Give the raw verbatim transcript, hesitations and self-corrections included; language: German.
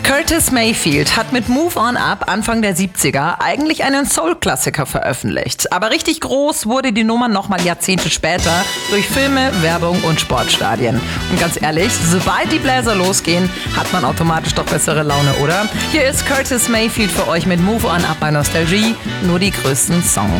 Curtis Mayfield hat mit Move On Up Anfang der siebziger eigentlich einen Soul-Klassiker veröffentlicht. Aber richtig groß wurde die Nummer nochmal Jahrzehnte später durch Filme, Werbung und Sportstadien. Und ganz ehrlich, sobald die Bläser losgehen, hat man automatisch doch bessere Laune, oder? Hier ist Curtis Mayfield für euch mit Move On Up bei Nostalgie. Nur die größten Songs.